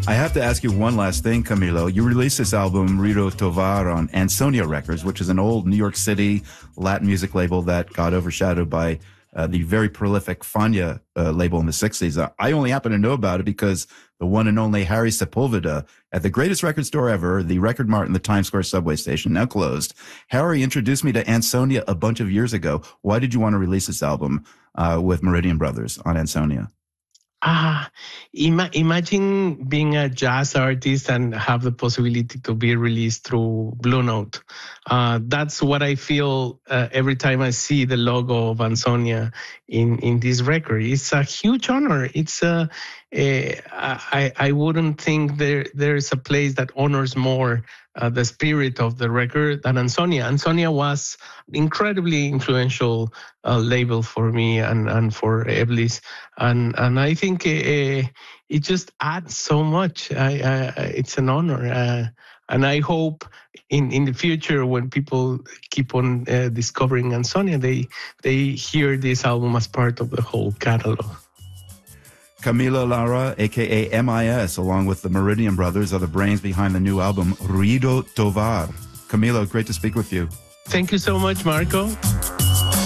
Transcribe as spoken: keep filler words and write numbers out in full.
I have to ask you one last thing, Camilo. You released this album, Ruido Tovar, on Ansonia Records, which is an old New York City Latin music label that got overshadowed by uh, the very prolific Fania uh, label in the sixties. Uh, I only happen to know about it because the one and only Harry Sepulveda at the greatest record store ever, the Record Mart in the Times Square subway station, now closed. Harry introduced me to Ansonia a bunch of years ago. Why did you want to release this album uh, with Meridian Brothers on Ansonia? Ah, ima- imagine being a jazz artist and have the possibility to be released through Blue Note. Uh, that's what I feel uh, every time I see the logo of Ansonia in, in this record. It's a huge honor. It's a, a I, I wouldn't think there there is a place that honors more uh, the spirit of the record than Ansonia. Ansonia was incredibly influential uh, label for me and, and for Eblis. And and I think uh, it just adds so much. I, I, it's an honor. Uh, and I hope in, in the future when people keep on uh, discovering Ansonia, they, they hear this album as part of the whole catalog. Camilo Lara, a k a. M I S, along with the Meridian Brothers, are the brains behind the new album, Ruido Tovar. Camilo, great to speak with you. Thank you so much, Marco.